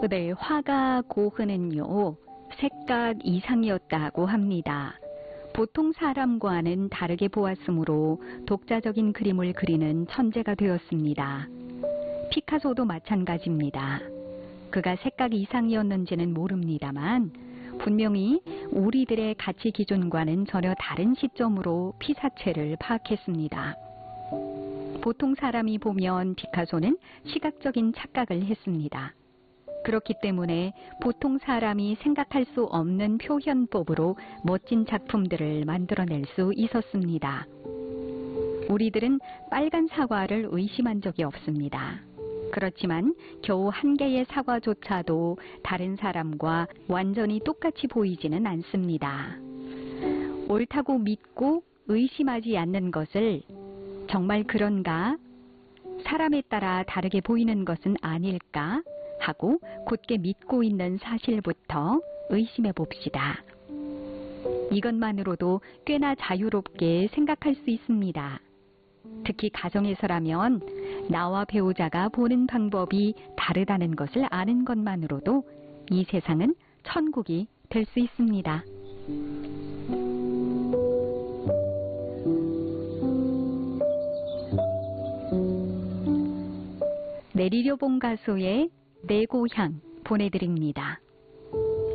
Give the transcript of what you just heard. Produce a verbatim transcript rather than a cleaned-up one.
네, 화가 고흐는요, 색각 이상이었다고 합니다. 보통 사람과는 다르게 보았으므로 독자적인 그림을 그리는 천재가 되었습니다. 피카소도 마찬가지입니다. 그가 색각 이상이었는지는 모릅니다만 분명히 우리들의 가치 기준과는 전혀 다른 시점으로 피사체를 파악했습니다. 보통 사람이 보면 피카소는 시각적인 착각을 했습니다. 그렇기 때문에 보통 사람이 생각할 수 없는 표현법으로 멋진 작품들을 만들어낼 수 있었습니다. 우리들은 빨간 사과를 의심한 적이 없습니다. 그렇지만 겨우 한 개의 사과조차도 다른 사람과 완전히 똑같이 보이지는 않습니다. 옳다고 믿고 의심하지 않는 것을 정말 그런가? 사람에 따라 다르게 보이는 것은 아닐까? 하고 곧게 믿고 있는 사실부터 의심해 봅시다. 이것만으로도 꽤나 자유롭게 생각할 수 있습니다. 특히 가정에서라면 나와 배우자가 보는 방법이 다르다는 것을 아는 것만으로도 이 세상은 천국이 될 수 있습니다. 내리려 본 가수의 내 고향 보내드립니다.